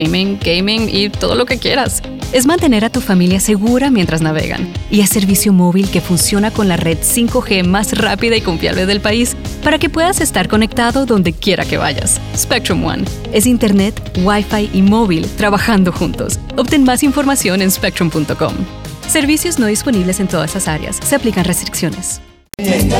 gaming y todo lo que quieras. Es mantener a tu familia segura mientras navegan. Y es servicio móvil que funciona con la red 5G más rápida y confiable del país para que puedas estar conectado donde quiera que vayas. Spectrum One es internet, Wi-Fi y móvil trabajando juntos. Obtén más información en spectrum.com. Servicios no disponibles en todas las áreas. Se aplican restricciones.